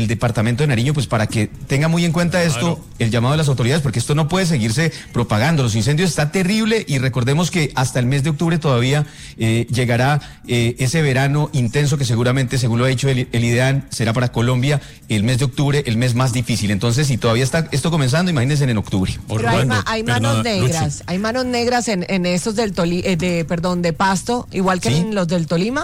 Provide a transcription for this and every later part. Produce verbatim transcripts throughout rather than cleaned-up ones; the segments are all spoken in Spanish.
el departamento de Nariño, pues para que tenga muy en cuenta esto, claro, el llamado de las autoridades, porque esto no puede seguirse propagando. Los incendios está terrible y recordemos que hasta el mes de octubre todavía eh, llegará eh, ese verano intenso que seguramente, según lo ha dicho el, el IDEAN, será para Colombia el mes de octubre, el mes más difícil. Entonces, si todavía está esto comenzando, imagínense en octubre. Pero hay, ma hay manos negras, Lucho. hay manos negras en, en estos del Toli eh, de, perdón, de Pasto, igual que ¿sí? en los del Tolima.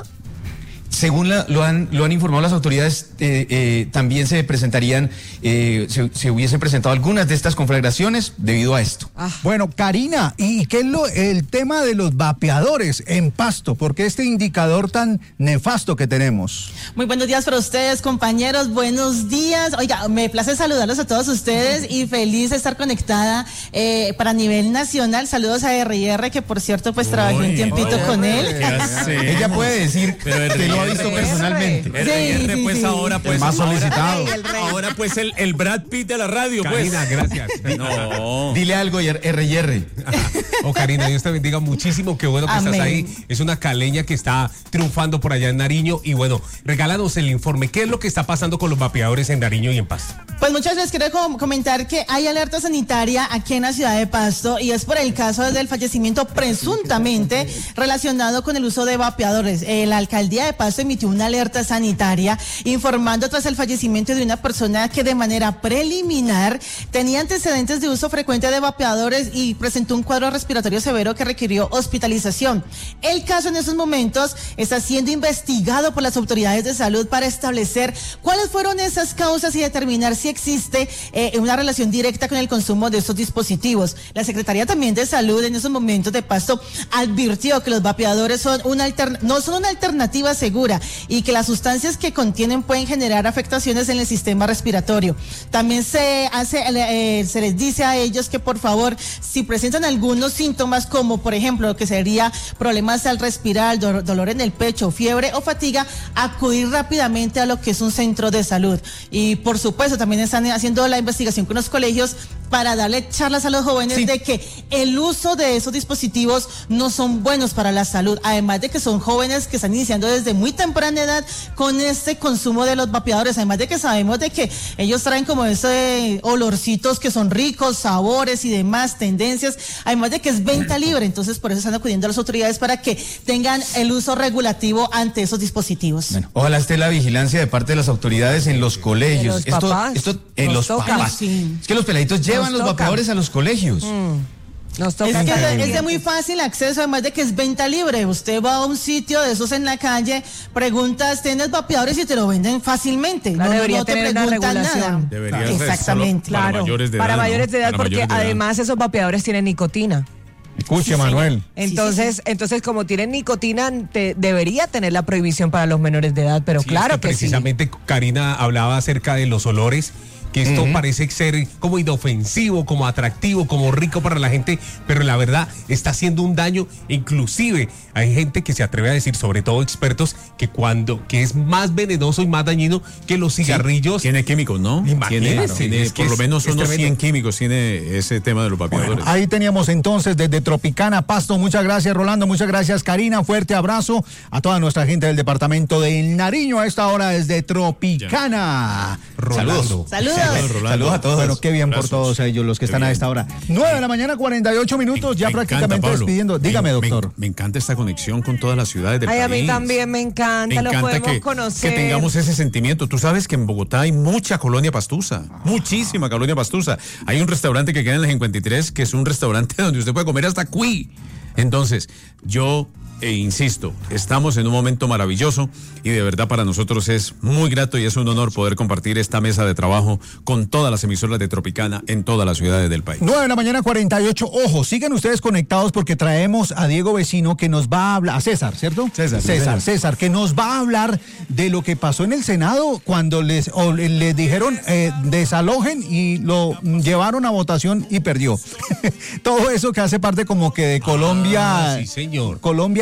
Según la, lo, han, lo han informado las autoridades, eh, eh, también se presentarían, eh, se, se hubiesen presentado algunas de estas conflagraciones debido a esto. Ah. Bueno, Karina, ¿y qué es lo, el tema de los vapeadores en Pasto? ¿Por qué este indicador tan nefasto que tenemos? Muy buenos días para ustedes, compañeros, buenos días. Oiga, me place saludarlos a todos ustedes y feliz de estar conectada eh, para nivel nacional. Saludos a R y R, que por cierto, pues trabajé un tiempito oye, con él. Ella puede decir que lo ha visto personalmente. R y R, sí, pues sí, ahora pues el más solicitado. Ahora, ahora pues el, el Brad Pitt de la radio. Karina, pues. Gracias. No. Dile algo, R y R. Oh, Karina, Dios te bendiga muchísimo. Qué bueno que Amén. Estás ahí. Es una caleña que está triunfando por allá en Nariño. Y bueno, regálanos el informe. ¿Qué es lo que está pasando con los vapeadores en Nariño y en Pasto? Pues muchas veces quiero comentar que hay alerta sanitaria aquí en la ciudad de Pasto y es por el caso del fallecimiento presuntamente relacionado con el uso de vapeadores. Eh, la alcaldía de Pasto emitió una alerta sanitaria informando tras el fallecimiento de una persona que de manera preliminar tenía antecedentes de uso frecuente de vapeadores y presentó un cuadro respiratorio severo que requirió hospitalización. El caso en esos momentos está siendo investigado por las autoridades de salud para establecer cuáles fueron esas causas y determinar si existe eh, una relación directa con el consumo de estos dispositivos. La Secretaría también de Salud en esos momentos de Pasto advirtió que los vapeadores son una altern- no son una alternativa segura y que las sustancias que contienen pueden generar afectaciones en el sistema respiratorio. También se hace, eh, se les dice a ellos que por favor, si presentan algunos síntomas como por ejemplo lo que sería problemas al respirar, do- dolor en el pecho, fiebre o fatiga, acudir rápidamente a lo que es un centro de salud. Y por supuesto también están haciendo la investigación con los colegios para darle charlas a los jóvenes sí. de que el uso de esos dispositivos no son buenos para la salud, además de que son jóvenes que están iniciando desde muy temprana edad con este consumo de los vapeadores, además de que sabemos de que ellos traen como ese olorcitos que son ricos, sabores y demás tendencias, además de que es venta libre, entonces por eso están acudiendo a las autoridades para que tengan el uso regulativo ante esos dispositivos. Bueno, ojalá esté la vigilancia de parte de las autoridades en los colegios. Los esto, papás, esto en los toca, papás. Sí. Es que los peladitos llevan los vapeadores a los colegios. Mm. Nos toca es que es de muy fácil acceso, además de que es venta libre. Usted va a un sitio de esos en la calle, preguntas, ¿tienes vapeadores? Y te lo venden fácilmente. Claro, no, debería no te tener una regulación. Nada. Debería Exactamente. Para claro, mayores de edad. Para mayores de edad, para porque mayores de edad. además esos vapeadores tienen nicotina. Escuche, sí, Manuel. Entonces, sí, sí, sí. entonces como tienen nicotina, te, debería tener la prohibición para los menores de edad, pero sí, claro es que, que precisamente sí. Karina hablaba acerca de los olores, que esto uh-huh. parece ser como inofensivo, como atractivo, como rico para la gente, pero la verdad está haciendo un daño. Inclusive hay gente que se atreve a decir, sobre todo expertos, que cuando que es más venenoso y más dañino que los cigarrillos. Sí, tiene químicos, ¿no? Imagínese, tiene, tiene es que por es, lo menos es unos tremendo. cien químicos tiene ese tema de los vapeadores. Bueno, ahí teníamos entonces desde Tropicana, Pasto. Muchas gracias, Rolando. Muchas gracias, Karina. Fuerte abrazo a toda nuestra gente del departamento de Nariño a esta hora desde Tropicana. Saludos. Saludos. Saludos, Saludos a todos. Bueno, qué bien Gracias. por todos ellos los que están a esta hora. nueve de la mañana, cuarenta y ocho minutos, ya me prácticamente encanta, Pablo. despidiendo. Dígame, me, doctor. Me, me encanta esta conexión con todas las ciudades del Ay, país. a mí también me encanta, Me lo encanta podemos que, conocer. que tengamos ese sentimiento. Tú sabes que en Bogotá hay mucha colonia pastusa, muchísima colonia pastusa. Hay un restaurante que queda en la cincuenta y tres, que es un restaurante donde usted puede comer hasta cuy. Entonces, yo e insisto, estamos en un momento maravilloso y de verdad para nosotros es muy grato y es un honor poder compartir esta mesa de trabajo con todas las emisoras de Tropicana en todas las ciudades del país. nueve de la mañana, cuarenta y ocho. Ojo, sigan ustedes conectados porque traemos a Diego Vecino que nos va a hablar, a César, ¿cierto? César. César, César, que nos va a hablar de lo que pasó en el Senado cuando les, o les dijeron eh, desalojen y lo llevaron a votación y perdió. Todo eso que hace parte como que de Colombia. Ah, sí, señor. Colombia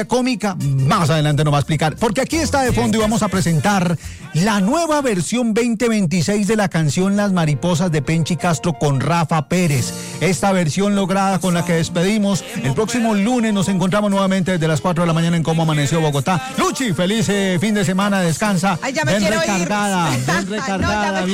historia cómica, más adelante nos va a explicar. Porque aquí está de fondo y vamos a presentar la nueva versión veinte veintiséis de la canción Las Mariposas de Penchi Castro con Rafa Pérez. Esta versión lograda con la que despedimos. El próximo lunes nos encontramos nuevamente desde las cuatro de la mañana en Cómo Amaneció Bogotá. Luchi, feliz eh, fin de semana, descansa. Ay, ya me ven quiero recargada, ir. ven recargada. No, ya me